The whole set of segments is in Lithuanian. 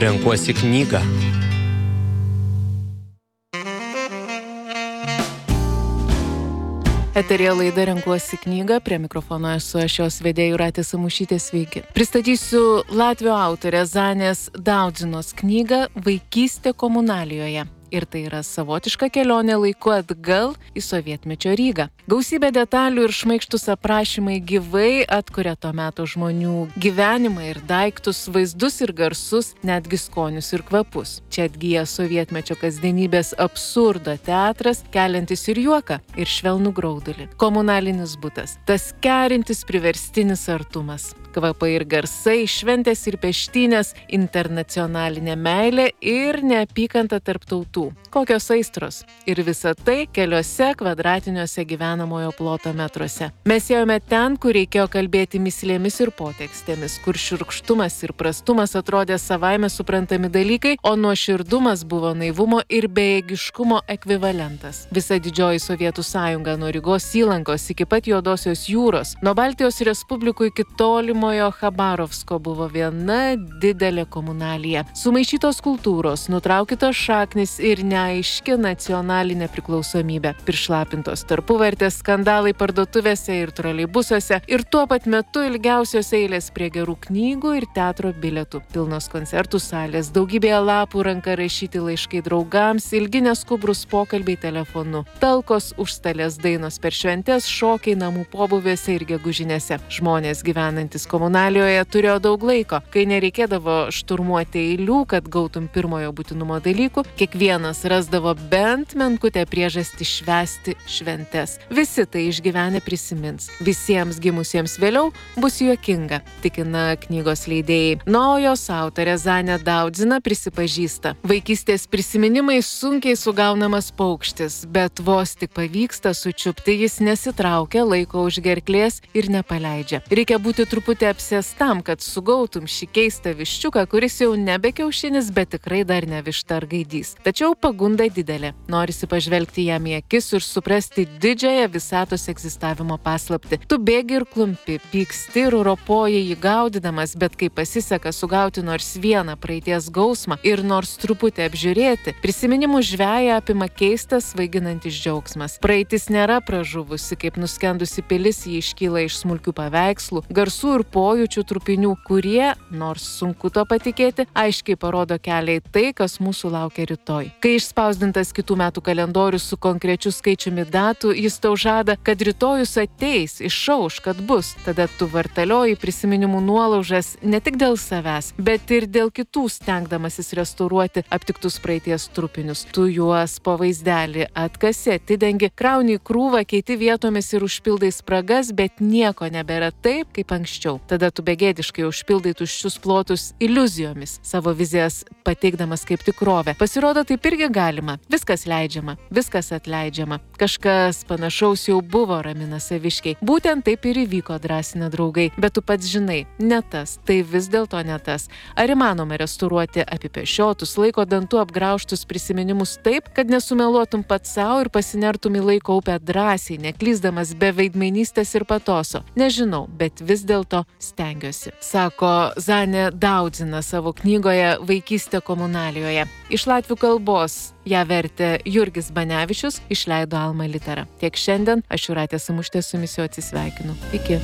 Renkuosi knygą. Eteryje laida Renkuosi knygą, prie mikrofono esu aš jos vedėja Jūratė Samušytė, sveiki. Pristatysiu latvių autorę Zanės Daudzinos knygą Vaikystė komunalijoje. Ir tai yra savotiška kelionė laiku atgal į sovietmečio Rygą. Gausybė detalių ir šmaikštus aprašymai gyvai atkuria to meto žmonių gyvenimą ir daiktus, vaizdus ir garsus, netgi skonius ir kvapus. Čia atgyja sovietmečio kasdienybės absurdo teatras, keliantis ir juoką, ir švelnų graudulį. Komunalinis butas. Tas kerintis priverstinis artumas. Kvapai ir garsai, šventės ir peštynės, internacionalinė meilė ir neapykanta tarp tautų. Kokios aistros. Ir visa tai keliose kvadratiniuose gyvenamojo ploto metruose. Mes ėjome ten, kur reikėjo kalbėti mįslėmis ir potekstėmis, kur šiurkštumas ir prastumas atrodė savaime suprantami dalykai, o nuoširdumas buvo naivumo ir bejėgiškumo ekvivalentas. Visa didžioji Sovietų sąjunga nuo Rygos įlankos iki pat Juodosios jūros, nuo Baltijos respublikų iki tolimojo Chabarovsko buvo viena didelė komunalija. Sumaišytos kultūros, nutraukytos šaknis ir neaiški nacionalinė priklausomybė. Prišlapintos tarpuvartės, skandalai parduotuvėse ir troleibusuose ir tuo pat metu ilgiausios eilės prie gerų knygų ir teatro bilietų. Pilnos koncertų salės, daugybėje lapų ranka rašyti laiškai draugams, ilgi neskubrus pokalbiai telefonu, talkos užstalės dainos per šventes, šokiai namų pobūviuose ir gegužinėse. Žmonės gyvenantis komunalijoje turėjo daug laiko, kai nereikėdavo šturmuoti eilių, kad gautum pirmojo būtinumo dalykų, kiekvienas rasdavo bent menkutę priežastį švęsti šventes. Visi tai išgyvenę prisimins. Visiems gimusiems vėliau bus juokinga, tikina knygos leidėjai. O jos autorė Zanė Daudzina prisipažįsta. Vaikystės prisiminimai sunkiai sugaunamas paukštis, bet vos tik pavyksta sučiupti, jis nesitraukia, laiko už gerklės ir nepaleidžia. Reikia būti truputį apsėstam, kad sugautum šį keistą viščiuką, kuris jau nebe kiaušinis, bet tikrai dar ne višta ar gaidys. Tačiau pagunda didelė. Norisi pažvelgti jam į akis ir suprasti didžiąją visatos egzistavimo paslaptį. Tu bėgi ir klumpi, pyksti ir ropoji jį gaudydamas, bet kai pasiseka sugauti nors vieną praeities gausmą ir nors truputį apžiūrėti, prisiminimų žveją apima keistas svaiginantis džiaugsmas. Praeitis nėra pražuvusi, kaip nuskendusi pilis, ji iškyla iš smulkių paveikslų, garsų ir pojūčių trupinių, kurie, nors sunku to patikėti, aiškiai parodo kelią į tai, kas mūsų laukia rytoj. Kai išspausdintas kitų metų kalendorius su konkrečiu skaičiumi datų, jis tau žada, kad rytojus ateis, išauš, kad bus. Tada tu vartalioji prisiminimų nuolaužas ne tik dėl savęs, bet ir dėl kitų, stengdamasis restauruoti aptiktus praeities trupinius. Tu juos po vaizdelį atkasi, atidengi, krauni į krūvą, keiti vietomis ir užpildai spragas, bet nieko nebėra taip, kaip anksčiau. Tada tu begėdiškai užpildai tuščius plotus iliuzijomis, savo vizijas pateikdamas kaip tikrovę. Pasirodo, taip irgi galima. Viskas leidžiama, viskas atleidžiama. Kažkas panašaus jau buvo, ramina saviškiai. Būtent taip ir įvyko, drąsina draugai. Bet tu pats žinai, ne tas, tai vis dėlto ne tas. Ar įmanoma restauruoti apipešiotus, laiko dantų apgraužtus prisiminimus taip, kad nesumeluotum pats savo ir pasinertum į laiko upę drąsiai, neklysdamas be veidmainystės ir patoso? Nežinau, bet vis dėlto stengiuosi, sako Zanė Daudzina savo knygoje Vaikystė komunalijoje. Iš latvių kalbos ją vertė Jurgis Banevičius, išleido Alma Litera. Tiek šiandien, aš Jūratė Samušytė su jumis jau atsisveikinu. Iki.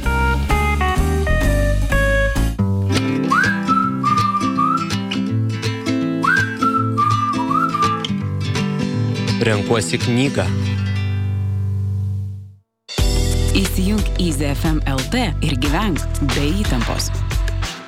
Renkuosi knygą. Įsijunk Easy FM LT ir gyvenk be įtampos.